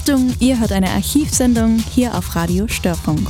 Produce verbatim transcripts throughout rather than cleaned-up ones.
Achtung, ihr hört eine Archivsendung hier auf Radio Störfunk.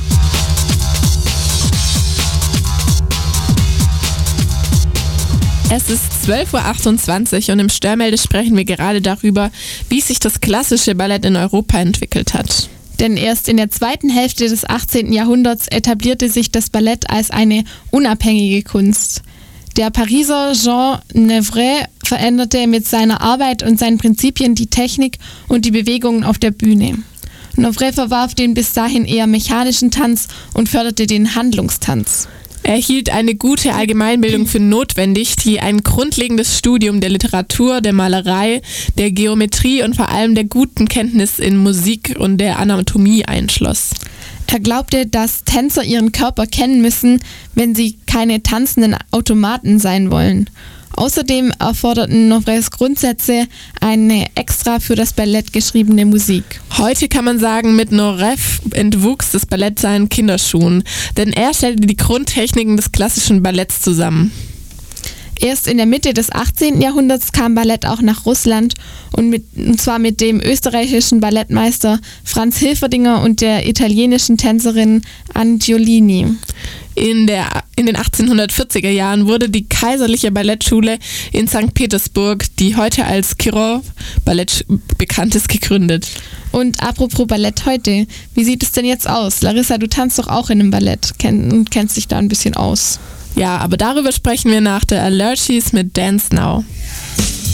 Es ist zwölf Uhr achtundzwanzig und im Störmelde sprechen wir gerade darüber, wie sich das klassische Ballett in Europa entwickelt hat. Denn erst in der zweiten Hälfte des achtzehnten Jahrhunderts etablierte sich das Ballett als eine unabhängige Kunst. Der Pariser Jean Nevret veränderte mit seiner Arbeit und seinen Prinzipien die Technik und die Bewegungen auf der Bühne. Nevret verwarf den bis dahin eher mechanischen Tanz und förderte den Handlungstanz. Er hielt eine gute Allgemeinbildung für notwendig, die ein grundlegendes Studium der Literatur, der Malerei, der Geometrie und vor allem der guten Kenntnis in Musik und der Anatomie einschloss. Er glaubte, dass Tänzer ihren Körper kennen müssen, wenn sie keine tanzenden Automaten sein wollen. Außerdem erforderten Nevrets Grundsätze eine extra für das Ballett geschriebene Musik. Heute kann man sagen, mit Nevret entwuchs das Ballett seinen Kinderschuhen, denn er stellte die Grundtechniken des klassischen Balletts zusammen. Erst in der Mitte des achtzehnten Jahrhunderts kam Ballett auch nach Russland und, mit, und zwar mit dem österreichischen Ballettmeister Franz Hilferdinger und der italienischen Tänzerin Angiolini. In, der, in den achtzehnhundertvierziger Jahren wurde die Kaiserliche Ballettschule in Sankt Petersburg, die heute als Kirov Ballett bekannt ist, gegründet. Und apropos Ballett heute, wie sieht es denn jetzt aus? Larissa, du tanzt doch auch in einem Ballett kenn, und kennst dich da ein bisschen aus. Ja, aber darüber sprechen wir nach der Allergies mit Dance Now.